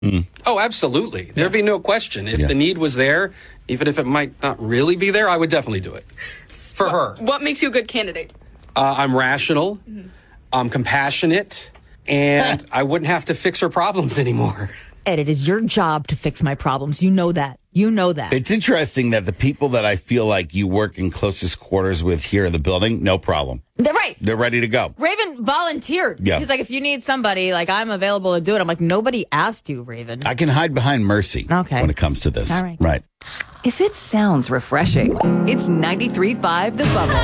Oh, absolutely. There'd be no question. If the need was there, even if it might not really be there, I would definitely do it. For her. What makes you a good candidate? I'm rational. I'm compassionate. And I wouldn't have to fix her problems anymore. Ed, it is your job to fix my problems. You know that. You know that. It's interesting that the people that I feel like you work in closest quarters with here in the building, no problem. They're right. They're ready to go. Raven volunteered. Yeah. He's like, if you need somebody, like, I'm available to do it. I'm like, nobody asked you, Raven. I can hide behind Mercy when it comes to this. All right. Right. If it sounds refreshing, it's 93.5 The Bubble.